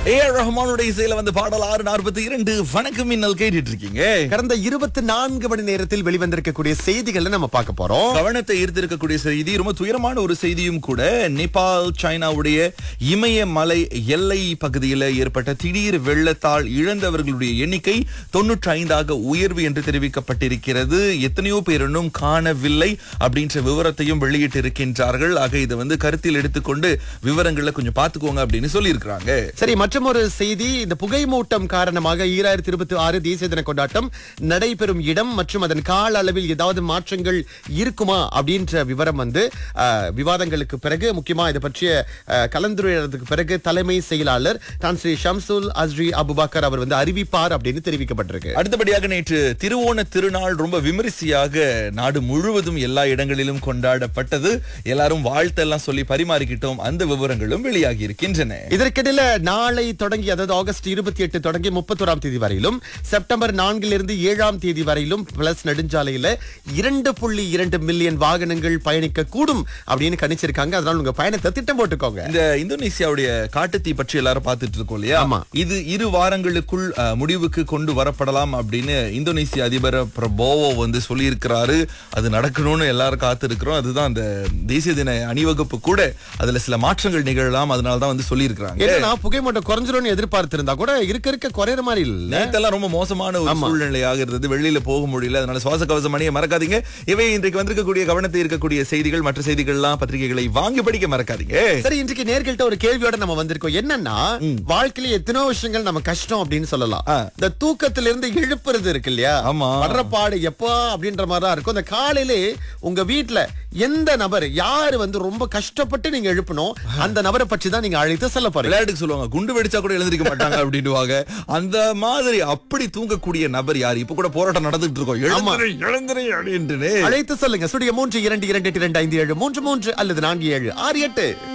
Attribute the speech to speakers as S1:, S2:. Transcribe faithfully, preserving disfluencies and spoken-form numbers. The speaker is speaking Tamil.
S1: ஏ ஆர் ரஹ்மானுடைய இசையில வந்து பாடல் ஆறு நாற்பத்தி இரண்டு வணக்கம் மின்னல் கேட்டுட்டு இருக்கீங்க.
S2: கடந்த இருபத்தி நான்கு மணி நேரத்தில் வெளிவந்திருக்கக்கூடிய செய்திகளை நம்ம பார்க்க போறோம்.
S1: கவனத்தை ஈர்த்திருக்கக்கூடிய செய்தி, ரொம்ப துயரமான ஒரு செய்தியும் கூட. நேபாள் சைனாவுடைய இமயமலை எல்லை பகுதியில் ஏற்பட்ட திடீர் வெள்ளத்தால் இழந்தவர்களுடைய எண்ணிக்கை தொன்னூற்றி ஐந்தாக உயர்வு என்று தெரிவிக்கப்பட்டிருக்கிறது. எத்தனையோ பேர் இன்னும் காணவில்லை அப்படின்ற விவரத்தையும் வெளியிட்டு இருக்கின்றார்கள். ஆக இதை வந்து கருத்தில் எடுத்துக்கொண்டு விவரங்களை கொஞ்சம் பார்த்துக்கோங்க அப்படின்னு சொல்லி இருக்கிறாங்க.
S2: சரி, மற்றும் ஒரு செய்தி, இந்த புகைமூட்டம் காரணமாக ஈராயிரத்தி இருபத்தி ஆறு தேசிய தின கொண்டாட்டம் நடைபெறும் இடம் மற்றும் அதன் கால அளவில் ஏதாவது மாற்றங்கள் இருக்குமா அப்படின்ற விவரம் வந்து அஹ், விவாதங்களுக்கு பிறகு, முக்கியமா இதை பற்றிய அஹ், கலந்துரையாடலுக்கு பிறகு தலைமை செயலாளர் தான் ஸ்ரீ ஷம்சுல் அஸ்ரி அபுபக்கர் அவர் வந்து அறிவிப்பார் அப்படின்னு தெரிவிக்கப்பட்டிருக்கு.
S1: அடுத்தபடியாக நேற்று திருவோண திருநாள் ரொம்ப விமரிசையாக நாடு முழுவதும் எல்லா இடங்களிலும் கொண்டாடப்பட்டது. எல்லாரும் வாழ்த்தெல்லாம் சொல்லி பரிமாறிக்கிட்டோம். அந்த விவரங்களும் வெளியாகி இருக்கின்றன.
S2: இதற்கிடையில நாளை தொடங்கி, அதாவது ஆகஸ்ட் இருபத்தி எட்டு தொடங்கி முப்பத்தோராம் தேதி வரையிலும், செப்டம்பர் நான்கிலிருந்து ஏழாம் தேதி வரையிலும் பிளஸ் நெடுஞ்சாலையில இரண்டு புள்ளி இரண்டு மில்லியன் வாகனங்கள் பயணிக்க கூடும் அப்படின்னு கணிச்சிருக்காங்க. அதனால உங்க பயணத்தை திட்டம் போட்டுக்கோங்க.
S1: இந்த இந்தோனேசியாவுடைய காட்டுத்தீ பற்றி எல்லாரும் பார்த்துட்டு இருக்கோம் இல்லையா?
S2: ஆமா.
S1: இது இரு வாரங்களுக்குள் அஹ், முடிவுக்கு கொண்டு வரப்படலாம் அப்படின்னு இந்தோனேசிய அதிபர் பிரபோவோ வந்து சொல்லியிருக்கிறாரு. அது நடக்கணும்னு எல்லாரும் காத்து இருக்கிறோம். அதுதான் அந்த தேசிய தின அணிவகுப்பு கூட அதுல சில மாற்றங்கள் நிகழலாம். அதனாலதான் வந்து சொல்லியிருக்கிறாங்க.
S2: என்னன்னா புகைமூட்டம் குறைஞ்சிரும்னு எதிர்பார்த்திருந்தா கூட இருக்க இருக்க குறையிற மாதிரி இல்ல.
S1: நேத்தெல்லாம் ரொம்ப மோசமான ஒரு சூழ்நிலையாக இருந்தது. வெளியில போக முடியல. அதனால சுவாச கவசம் அணிய மறக்காதீங்க. இவை இன்றைக்கு வந்திருக்கக்கூடிய கவனத்தை இருக்கக்கூடிய செய்திகள், மற்ற செய்திகள்லாம் பத்திரிகைகளை வாங்கி படிக்க மறக்காதீங்க.
S2: சரி, இன்றைக்கு நேர்கள்ட்ட ஒரு கேள்வியோட நம்ம வந்திருக்கோம். என்னன்னா, வாழ்க்கையில எத்தனோ விஷயங்கள் நம்ம கஷ்டம் அப்படின்னு சொல்லலாம். இந்த தூக்கத்துல இருந்து எழுப்புறது இருக்கு இல்லையா?
S1: ஆமா.
S2: வர்றப்பாடு எப்பா அப்படின்ற மாதிரி தான் இருக்கும். இந்த காலையிலே உங்க வீட்டுல எந்த நபர் யாரு வந்து ரொம்ப கஷ்டப்பட்டு நீங்க எழுப்பணும், அந்த நபரை பற்றி தான் நீங்க அழைத்து சொல்ல போறீங்க.
S1: விளையாட்டுக்கு சொல்லுவாங்க, குண்டு வெடிச்சா கூட எழுந்திருக்க மாட்டாங்க அப்படின்னுவாங்க. அந்த மாதிரி அப்படி தூங்கக்கூடிய நபர் யார்? இப்ப கூட போராட்டம் நடந்துட்டு இருக்கோம். எழுந்திரு எழுந்திரு அப்படின்னு
S2: அழைத்து சொல்லுங்க. சுடிய மூன்று இரண்டு இரண்டு எட்டு இரண்டு ஐந்து ஏழு மூன்று மூன்று அல்லது நான்கு ஏழு ஆறு எட்டு.